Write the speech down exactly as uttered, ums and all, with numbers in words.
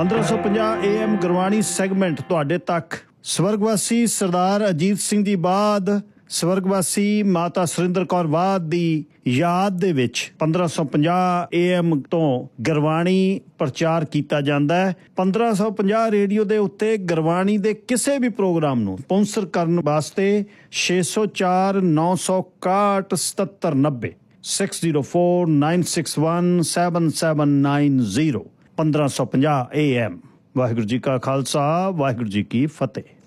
ਪੰਦਰਾਂ ਸੌ ਪੰਜਾਹ ਏ ਐਮ ਗੁਰਬਾਣੀ ਸੈਗਮੈਂਟ ਤੁਹਾਡੇ ਤੱਕ ਸਵਰਗਵਾਸੀ ਸਰਦਾਰ ਅਜੀਤ ਸਿੰਘ ਜੀ ਬਾਦ, ਸਵਰਗਵਾਸੀ ਮਾਤਾ ਸੁਰਿੰਦਰ ਕੌਰ ਬਾਦ ਦੀ ਯਾਦ ਦੇ ਵਿੱਚ ਪੰਦਰਾਂ ਸੌ ਪੰਜਾਹ ਏ ਐਮ ਤੋਂ ਗੁਰਬਾਣੀ ਪ੍ਰਚਾਰ ਕੀਤਾ ਜਾਂਦਾ ਹੈ। ਪੰਦਰਾਂ ਸੌ ਪੰਜਾਹ ਰੇਡੀਓ ਦੇ ਉੱਤੇ ਗੁਰਬਾਣੀ ਦੇ ਕਿਸੇ ਵੀ ਪ੍ਰੋਗਰਾਮ ਨੂੰ ਸਪਾਂਸਰ ਕਰਨ ਵਾਸਤੇ ਛੇ ਸੌ ਚਾਰ ਨੌ ਸੌ ਇਕਾਹਠ ਸਤੱਤਰ ਨੱਬੇ six zero four nine six one seven seven nine zero ਪੰਦਰਾਂ ਸੌ ਪੰਜਾਹ ਏ ਐਮ। ਵਾਹਿਗੁਰੂ ਜੀ ਕਾ ਖਾਲਸਾ, ਵਾਹਿਗੁਰੂ ਜੀ ਕੀ ਫਤਿਹ।